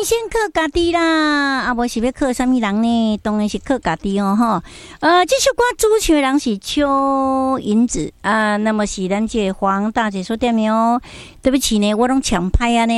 先靠家己啦，啊，无是要靠什么人呢？当然是靠家己哦，吼。这首歌主唱的人是邱银子啊，那么是咱这黄大姐所点的哦。对不起呢，我拢抢拍啊呢，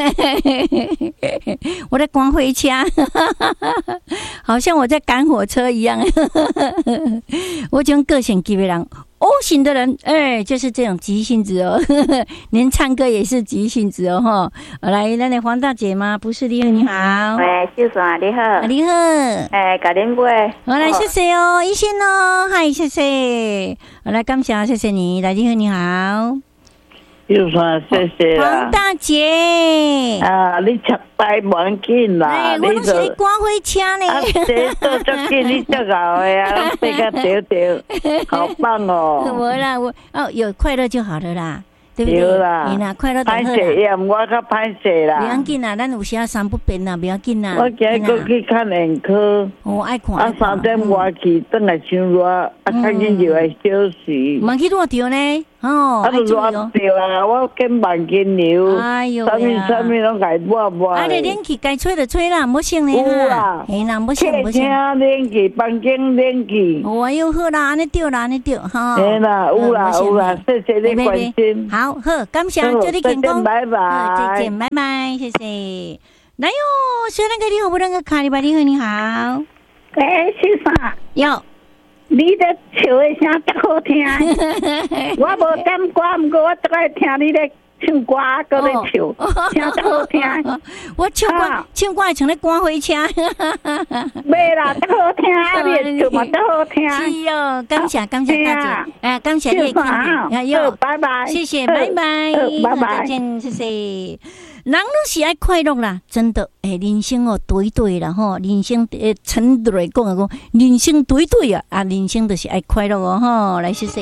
我在赶火车，好像我在赶火车一样。我这种个性级的人。O 型的人，就是这种急性子哦，连唱歌也是急性子哦，哈。来，咱的黄大姐吗？不是，你好，你好。 喂，秀爽，你好。 你好。 搞恁杯。 好，来，谢谢哦，一线哦，嗨，谢谢。好，来，感谢，谢谢你。来，你好，你好。 秀爽，谢谢啦。 黄大姐。 啊，你插台无要紧啦。 我拢是咧赶火车呢。 啊，这做足紧，你足熬的啊，这个对，好棒哦。 我啦，有快乐就好了啦。对不对？ 有啦， 你啦，快乐就好啦。 歹势呀，我较歹势啦。 不要紧啦，咱有时啊三不变啦，不要紧啦。 我今日过去看眼科， 我爱看。 啊，3点外去，等下伤热，啊，较紧就来休息。 慢去偌着呢？哦， 啊，就热着啊！我跟慢筋流， 哎呦啥物拢该抹。 啊，你冷气该吹就吹啦，莫省咧哈。有啦， 嘿啦，莫省。 客厅冷气，房间冷气。 哦哟，好啦，安尼对啦，安尼对哈。 嘿啦，有啦，谢谢你关心。 好，感谢，祝你健康。 拜拜， 再见，拜拜，谢谢。来哟，小那个你好，不那个卡里巴，你好，你好。 喂，先生。 有。 你咧唱的声真好听，我无点歌，不过我最爱听你咧唱歌，搁咧唱，声真好听。 我唱歌像咧赶火车。 袂啦，真好听，你唱嘛真好听。 是哦，感谢大姐，感谢你的肯定。 有，拜拜， 谢谢，拜拜， 拜拜， 再见，谢谢。人拢是爱快乐啦，真的，人生哦，对啦吼，人生陈瑞讲人生对啊，人生就是爱快乐哦吼，来谢谢。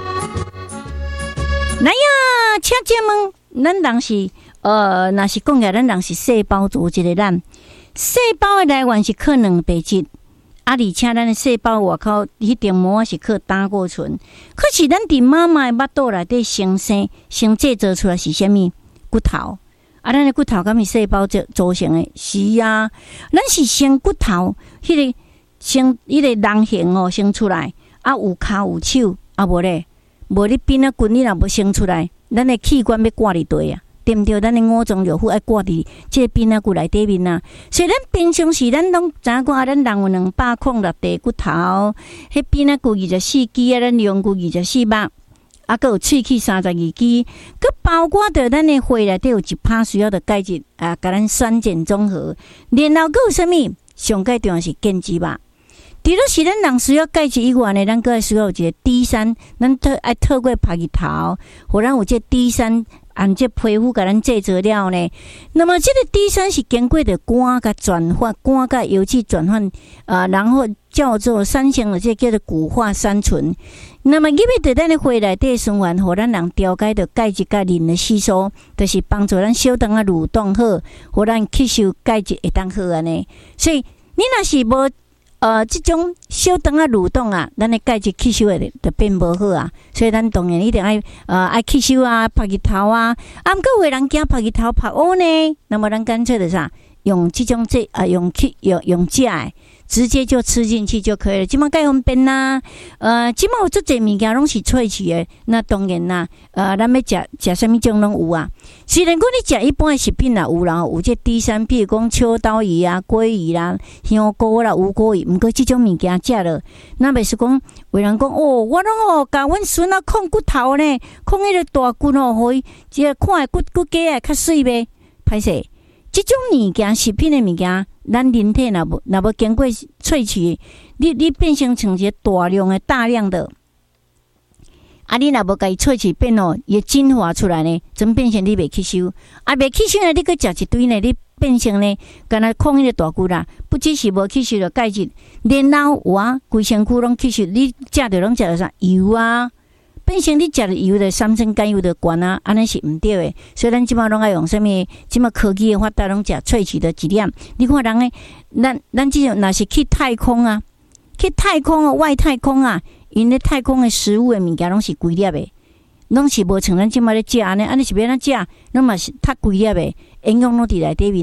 来呀，请姐问，咱人是若是讲起来，咱人是细胞组织的咱，细胞的来源是靠两白质。而且咱的细胞外口迄层膜是靠胆固醇，可是咱伫妈妈的腹肚内底先制造出来是啥物？骨头。咱的骨头敢是细胞组成的？是啊，咱是先骨头，迄个人形哦，生出来啊，有骹有手啊，无咧，无你变啊骨你若无生出来，咱的器官要挂伫地啊，对毋对？咱的五脏六腑爱挂伫这个变啊骨内底面啊。所以咱平常时咱拢知影讲啊，咱人有206块骨头，迄变啊骨24支啊，咱龙骨24肉。啊，佮有喙齿32支，佮包括着咱的血内底有1%需要的钙质啊，甲咱酸碱中和。然后佮有啥物？上介重要是碱基吧。除了是咱人需要钙质以外呢，咱佮需要有一个 D3，咱爱透过晒日头，互咱有这 D3，按这皮肤甲咱制造了呢。那么这个 D3 是经过着肝甲转换，肝甲油脂转换然后叫做三型的这叫做骨化三醇。那么入去在咱的血内底循环，互咱人调解着钙质甲磷的吸收，就是帮助咱小肠蠕动好，互咱吸收钙质会当好安尼。所以你若是无这种小肠蠕动啊，咱的钙质吸收的就变无好啊。所以咱当然一定爱吸收啊，晒日头啊。毋过有人惊晒日头晒乌呢，那么咱干脆的啥？用这种用食的，直接就吃进去就可以了。即马介方便啦，即马有足侪物件拢是萃取的。那当然啦，咱要食啥物种拢有啊。虽然讲你食一般的食品啦有啦，有这D3，比如讲秋刀鱼啊、鲑鱼啦、香菇啦、乌龟鱼，毋过即种物件食了，那袂是讲有人讲哦，我拢甲阮孙啊控骨头呢，控迄个大骨哦，互伊即个看骨架啊较水呗，歹势。这种物件，食品的物件，咱人体若无经过萃取，你变成一个大量的，你若无甲伊萃取变哦，伊精华出来呢，怎变成你袂吸收？袂吸收呢，你搁食一堆呢，你变成呢，干那控迄个大骨啦，不只是无吸收着钙质，然后规身躯拢吸收，你食着拢食着啥油啊？变成你食的油的三酸甘油的高啊，安尼是毋对的。所以咱即马拢爱用啥物？即马科技的发达，拢食萃取的质量。你看人诶，咱即种若是去太空啊，外太空啊，因咧太空的食物的物件拢是规粒的，拢是无像咱即马咧食安尼是要安怎食？拢嘛是较规粒的，营养拢伫内底面啊。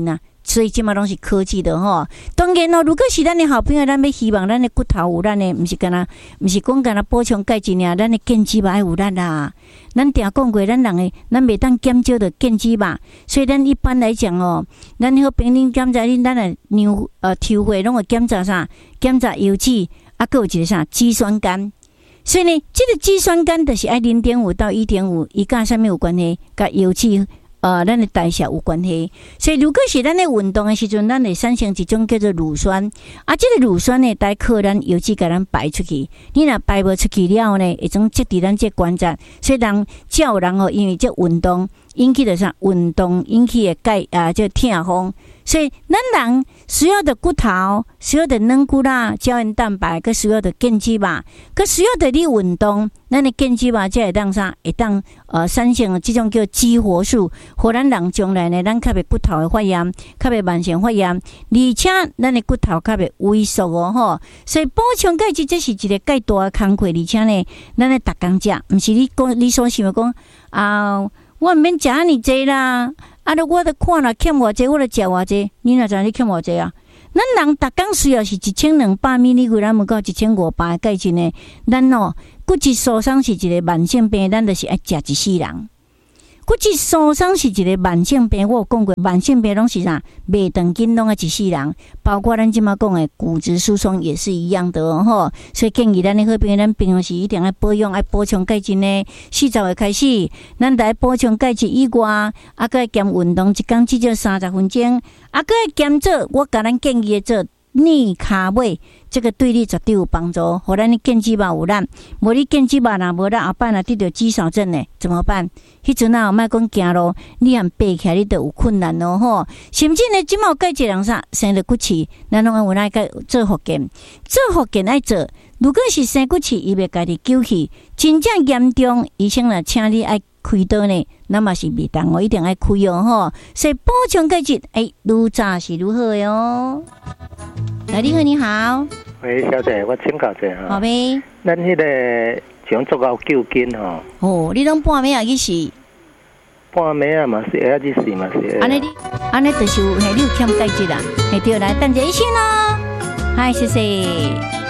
所以即马拢是科技的吼。当然咯，如果是咱的好朋友，咱要希望咱的骨头有咱的，毋是讲干那补充钙质尔，咱的腱肌肉爱有咱啦。咱定讲过，咱人的咱袂当减少的腱肌肉，所以咱一般来讲哦，咱好平常检查恁咱的抽血拢会检查啥？检查油脂，啊，还有一个啥？肌酸酐。所以呢，这个肌酸酐就是爱0.5到1.5，伊甲啥物有关系？甲油脂。咱的代谢有关系，所以如果是咱的运动的时阵，咱会产生一种叫做乳酸，啊，这个乳酸呢，得靠咱油脂甲咱排出去，你若排无出去了呢，会种积伫咱这关节，所以人有人哦，因为这运动引起的啥？运动引起的这痛风，所以咱人需要的骨头、需要的软骨啦、胶原蛋白，佮需要的腱肌肉，佮需要的你运动，咱的腱肌肉才会当啥？会当产生这种叫激活素。互咱人将来呢，咱较袂骨头的发炎，较袂慢性发炎，而且咱的骨头较袂萎缩哦吼。所以补充钙质这是一个介大的工课，而且呢，咱咧逐工食，毋是你所想的讲啊，我毋免食安尼济啦，啊，我都看啦欠偌济，我就食偌济，你若知你欠偌济啊？咱人逐工需要是1200 mg 到1500的钙质呢，咱哦骨质疏松是一个慢性病，咱就是爱食一世人。骨质疏松是一个慢性病，我有讲过，慢性病拢是啥？袂长紧拢啊一世人，包括咱即马讲的骨质疏松也是一样的哦吼。所以建议咱的好朋友，咱平常时一定要保养，爱补充钙质呢。40岁开始，咱得补充钙质以外，啊，佮爱兼运动，一天至少30分钟，啊，佮爱兼做，我甲咱建议的做逆卡位。这个对你绝对有帮助，互咱的腱肌肉有咱，无你腱肌肉若无咱后摆若得到肌少症呢，怎么办？迄阵啊，莫讲行路，你若爬起来，你都有困难咯吼。甚至呢，即马有介一人啥生了骨刺，咱拢有爱个做复健，做复健爱做。如果是生骨刺，伊袂家己救去，真正严重，医生若请你爱开刀呢，那嘛是袂当哦，一定爱开哦吼。所以补充钙质，愈早是愈好的哦。来，你好，你好。 喂，小姐，我请教一下哈。 好呗。 咱迄个像做到9斤吼。 哦，你拢半暝也去试？ 半暝啊嘛是会去试嘛是。 安尼就是你有欠钙质啦。对，来等一下先咯。嗨，谢谢。